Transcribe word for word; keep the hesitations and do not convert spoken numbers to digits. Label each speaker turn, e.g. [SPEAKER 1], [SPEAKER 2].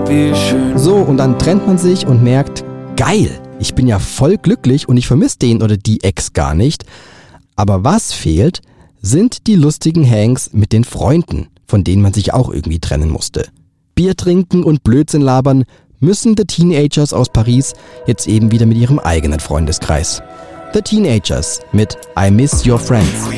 [SPEAKER 1] wie schön.
[SPEAKER 2] So, und dann trennt man sich und merkt, geil, ich bin ja voll glücklich und ich vermisse den oder die Ex gar nicht. Aber was fehlt, sind die lustigen Hangs mit den Freunden, von denen man sich auch irgendwie trennen musste. Bier trinken und Blödsinn labern müssen The Teenagers aus Paris jetzt eben wieder mit ihrem eigenen Freundeskreis. The Teenagers mit I Miss Your Friends.